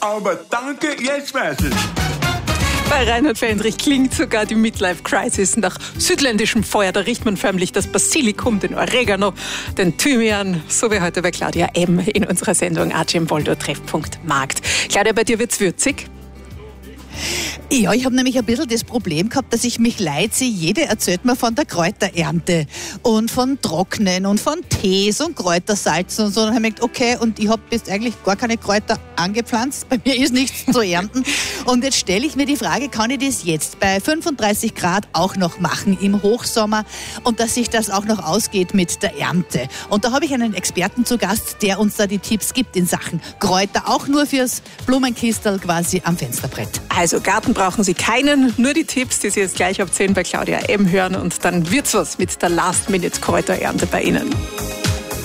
Aber danke, jetzt weiß ich. Bei Reinhard Fendrich klingt sogar die Midlife-Crisis nach südländischem Feuer. Da riecht man förmlich das Basilikum, den Oregano, den Thymian, so wie heute bei Claudia M. in unserer Sendung AGM Boldor Treffpunkt Markt. Claudia, bei dir wird's würzig? Ja, ich habe nämlich ein bisschen das Problem gehabt, dass ich mich leid sehe. Jede erzählt mir von der Kräuterernte und von Trocknen und von Tees und Kräutersalzen und so. Und dann habe ich gedacht, okay, und ich habe jetzt eigentlich gar keine Kräuter angepflanzt. Bei mir ist nichts zu ernten. Und jetzt stelle ich mir die Frage, kann ich das jetzt bei 35 Grad auch noch machen im Hochsommer und dass sich das auch noch ausgeht mit der Ernte. Und da habe ich einen Experten zu Gast, der uns da die Tipps gibt in Sachen Kräuter, auch nur fürs Blumenkistel quasi am Fensterbrett. Also Garten brauchen Sie keinen, nur die Tipps, die Sie jetzt gleich ab 10 bei Claudia M. hören und dann wird's was mit der Last-Minute-Kräuterernte bei Ihnen.